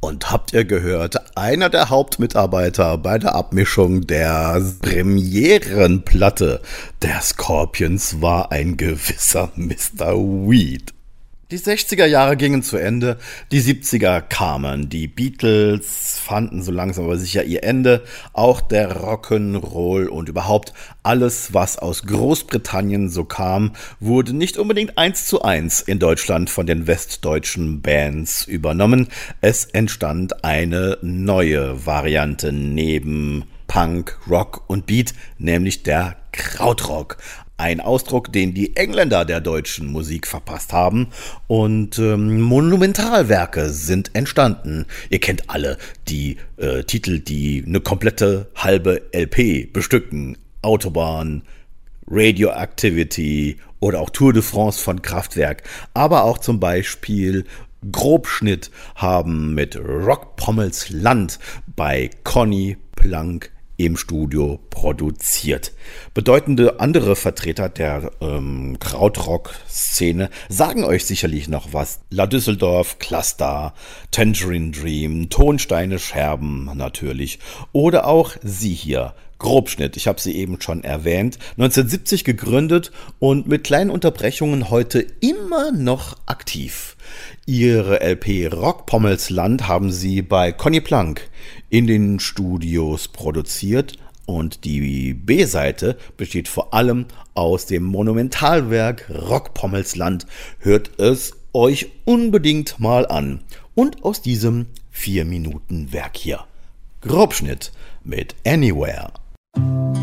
Und habt ihr gehört, einer der Hauptmitarbeiter bei der Abmischung der Premierenplatte der Scorpions war ein gewisser Mr. Weed. Die 60er Jahre gingen zu Ende, die 70er kamen, die Beatles fanden so langsam aber sicher ihr Ende, auch der Rock'n'Roll und überhaupt alles, was aus Großbritannien so kam, wurde nicht unbedingt 1:1 in Deutschland von den westdeutschen Bands übernommen. Es entstand eine neue Variante neben Punk, Rock und Beat, nämlich der Krautrock. Ein Ausdruck, den die Engländer der deutschen Musik verpasst haben. Und Monumentalwerke sind entstanden. Ihr kennt alle die Titel, die eine komplette halbe LP bestücken. Autobahn, Radioactivity oder auch Tour de France von Kraftwerk. Aber auch zum Beispiel Grobschnitt haben mit Rockpommels Land bei Conny Plank im Studio produziert. Bedeutende andere Vertreter der Krautrock-Szene sagen euch sicherlich noch was. La Düsseldorf, Cluster, Tangerine Dream, Tonsteine Scherben natürlich oder auch sie hier. Grobschnitt, ich habe sie eben schon erwähnt, 1970 gegründet und mit kleinen Unterbrechungen heute immer noch aktiv. Ihre LP Rockpommels Land haben sie bei Conny Plank in den Studios produziert und die B-Seite besteht vor allem aus dem Monumentalwerk Rockpommels Land. Hört es euch unbedingt mal an. Und aus diesem 4-Minuten-Werk hier. Grobschnitt mit Anywhere.